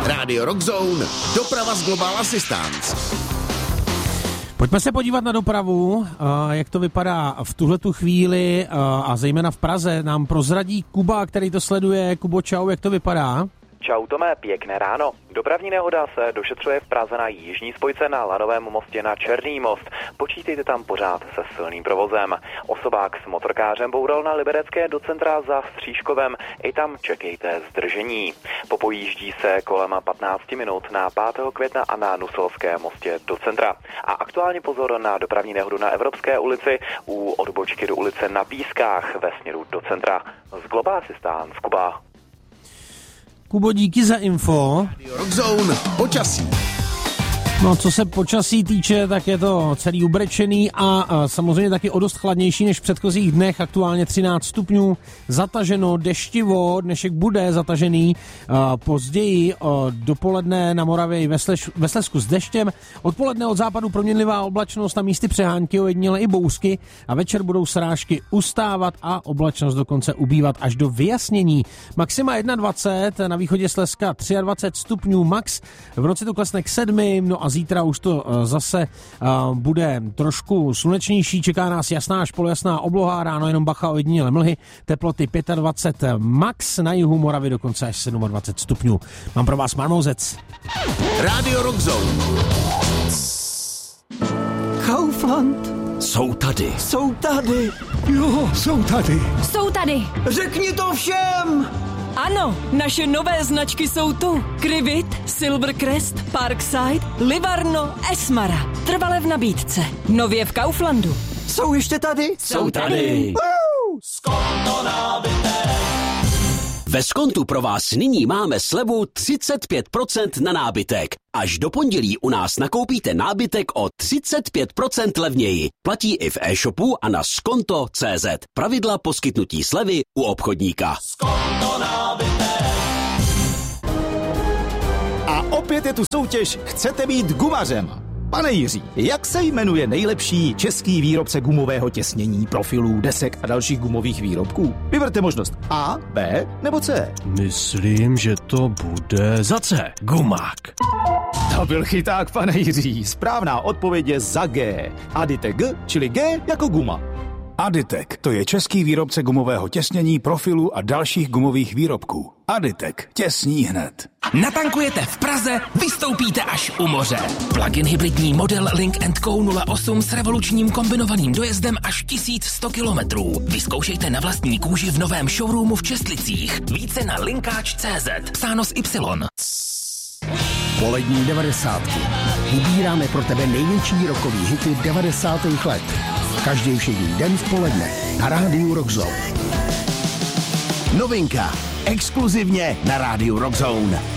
Rádio Rockzone, doprava z Global Assistance. Pojďme se podívat na dopravu, jak to vypadá v tuhletu chvíli a zejména v Praze. Nám prozradí Kuba, který to sleduje. Kubo, čau, jak to vypadá? Čau Tome, pěkné ráno. Dopravní nehoda se došetřuje v Praze na jižní spojce na Lanovém mostě na Černý most. Počítejte tam pořád se silným provozem. Osobák s motorkářem boural na Liberecké do centra za Stříškovem. I tam čekejte zdržení. Popojíždí se kolem 15 minut na 5. května a na Nuselském mostě do centra. A aktuálně pozor na dopravní nehodu na Evropské ulici u odbočky do ulice na Pískách ve směru do centra. Z Global Assistance, Kuba. Kubo, díky za info. Rockzone, počasí. No, co se počasí týče, tak je to celý ubrečený a samozřejmě taky o dost chladnější než v předchozích dnech, aktuálně 13 stupňů, zataženo, deštivo, dnešek bude zatažený, později dopoledne na Moravě i ve Slezsku s deštěm, odpoledne od západu proměnlivá oblačnost, na místy přehánky, ojediněle i bouzky a večer budou srážky ustávat a oblačnost dokonce ubývat až do vyjasnění. Maxima 21, na východě Slezska 23 stupňů max, v noci to klesne k 7, no a zítra už to zase bude trošku slunečnější, čeká nás jasná až polojasná obloha, ráno jenom bacha ojediněle mlhy, teploty 25 max, na jihu Moravy dokonce až 27 stupňů. Mám pro vás marmouzec. Rádio Rockzone. Kaufland. Jsou tady. Jsou tady. Jo, jsou tady. Jsou tady. Řekni to všem. Ano, naše nové značky jsou tu. Krivit, Silvercrest, Parkside, Livarno, Esmara. Trvale v nabídce. Nově v Kauflandu. Jsou ještě tady? Jsou tady. Skonto nábytek. Ve Skontu pro vás nyní máme slevu 35% na nábytek. Až do pondělí u nás nakoupíte nábytek o 35% levněji. Platí i v e-shopu a na skonto.cz. Pravidla poskytnutí slevy u obchodníka. Skonto nábytek. A opět je tu soutěž Chcete být gumařem. Pane Jiří, jak se jmenuje nejlepší český výrobce gumového těsnění, profilů, desek a dalších gumových výrobků? Vyberte možnost A, B nebo C. Myslím, že to bude za C. Gumák. To byl chyták, pane Jiří. Správná odpověď je za G. Aditek G, čili G jako guma. Aditek, to je český výrobce gumového těsnění, profilů a dalších gumových výrobků. Aditek, těsní hned. Natankujete v Praze, vystoupíte až u moře. Plug-in hybridní model Link & Co 08 s revolučním kombinovaným dojezdem až 1100 kilometrů. Vyzkoušejte na vlastní kůži v novém showroomu v Čestlicích. Více na linkáč.cz. Psáno s Y. Polední 90. Vybíráme pro tebe největší rockový hity 90. let. Každý všední den v poledne na Rádiu Rockzone. Novinka. Exkluzivně na Rádiu Rockzone.